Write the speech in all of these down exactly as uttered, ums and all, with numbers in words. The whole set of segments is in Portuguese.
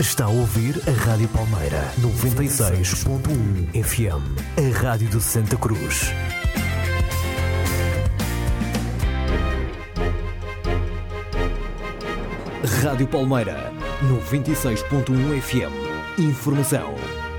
Está a ouvir a Rádio Palmeira noventa e seis ponto um F M, a Rádio de Santa Cruz. Rádio Palmeira noventa e seis ponto um F M. Informação.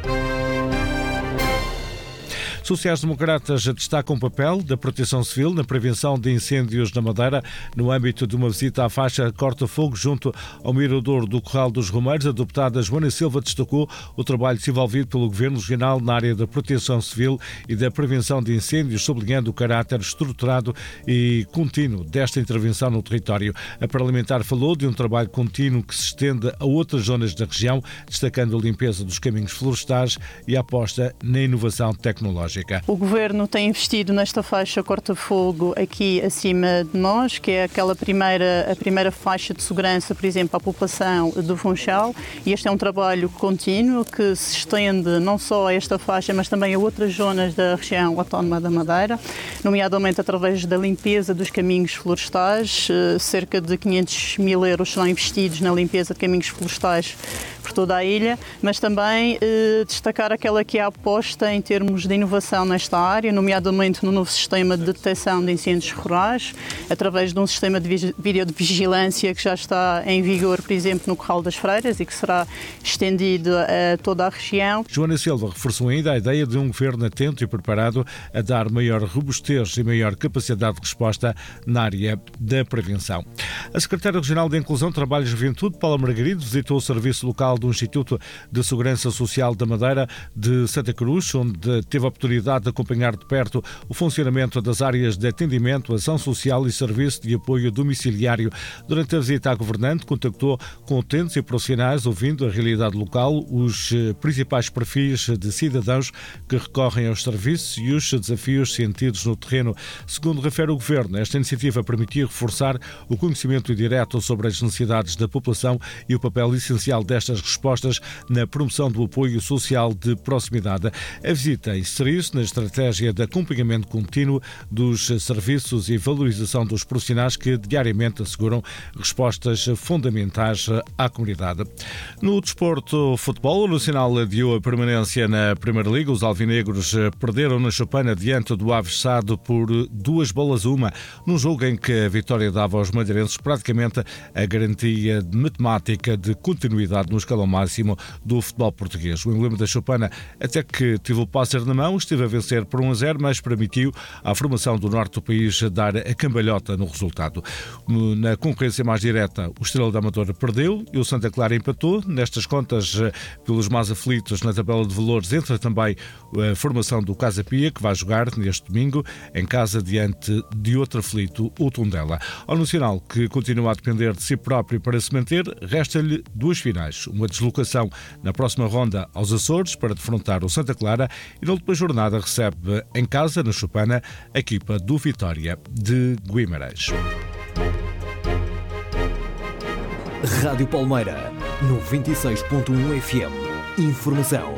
Sociais-democratas destacam o papel da Proteção Civil na prevenção de incêndios na Madeira no âmbito de uma visita à faixa corta-fogo junto ao mirador do Corral dos Romeiros. A deputada Joana Silva destacou o trabalho desenvolvido pelo Governo Regional na área da Proteção Civil e da prevenção de incêndios, sublinhando o caráter estruturado e contínuo desta intervenção no território. A parlamentar falou de um trabalho contínuo que se estende a outras zonas da região, destacando a limpeza dos caminhos florestais e a aposta na inovação tecnológica. O Governo tem investido nesta faixa corta-fogo aqui acima de nós, que é aquela primeira, a primeira faixa de segurança, por exemplo, à população do Funchal, e este é um trabalho contínuo que se estende não só a esta faixa, mas também a outras zonas da região autónoma da Madeira, nomeadamente através da limpeza dos caminhos florestais. Cerca de quinhentos mil euros serão investidos na limpeza de caminhos florestais por toda a ilha, mas também eh, destacar aquela que é a aposta em termos de inovação nesta área, nomeadamente no novo sistema de detecção de incêndios rurais, através de um sistema de videovigilância que já está em vigor, por exemplo, no Corral das Freiras e que será estendido a toda a região. Joana Silva reforçou ainda a ideia de um governo atento e preparado a dar maior robustez e maior capacidade de resposta na área da prevenção. A secretária regional de Inclusão, Trabalho e Juventude, Paula Margarido, visitou o serviço local do Instituto de Segurança Social da Madeira de Santa Cruz, onde teve a oportunidade de acompanhar de perto o funcionamento das áreas de atendimento, ação social e serviço de apoio domiciliário. Durante a visita à governante, contactou com utentes e profissionais, ouvindo a realidade local, os principais perfis de cidadãos que recorrem aos serviços e os desafios sentidos no terreno. Segundo refere o Governo, esta iniciativa permitiu reforçar o conhecimento direto sobre as necessidades da população e o papel essencial destas respostas na promoção do apoio social de proximidade. A visita inseriu-se na estratégia de acompanhamento contínuo dos serviços e valorização dos profissionais que diariamente asseguram respostas fundamentais à comunidade. No desporto futebol, o Nacional adiou a permanência na Primeira Liga. Os alvinegros perderam na Choupana diante do Aves Sado por duas bolas a uma, num jogo em que a vitória dava aos madeirenses praticamente a garantia matemática de continuidade no escalão máximo do futebol português. O emblema da Choupana, até que teve o pássaro na mão, esteve a vencer por um a zero, mas permitiu à formação do norte do país dar a cambalhota no resultado. Na concorrência mais direta, o Estrela da Amadora perdeu e o Santa Clara empatou. Nestas contas, pelos mais aflitos na tabela de valores, entra também a formação do Casa Pia, que vai jogar neste domingo em casa diante de outro aflito, o Tondela. Ao Nacional, que continua a depender de si próprio para se manter, resta-lhe duas finais. Uma deslocação na próxima ronda aos Açores para defrontar o Santa Clara e na última jornada recebe em casa, na Choupana, a equipa do Vitória de Guimarães. Rádio Palmeira noventa e seis ponto um F M. Informação.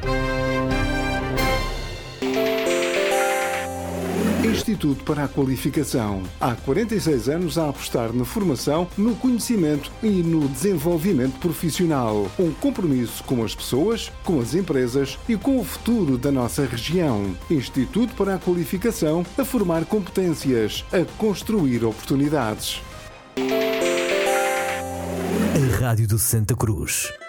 Instituto para a Qualificação. Há quarenta e seis anos a apostar na formação, no conhecimento e no desenvolvimento profissional. Um compromisso com as pessoas, com as empresas e com o futuro da nossa região. Instituto para a Qualificação, a formar competências, a construir oportunidades. A Rádio de Santa Cruz.